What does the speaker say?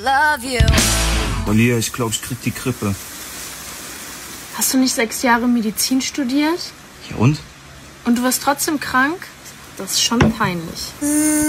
Love you. Malia, ich glaube, ich krieg die Grippe. Hast du nicht 6 Jahre Medizin studiert? Ja und? Und du warst trotzdem krank? Das ist schon peinlich.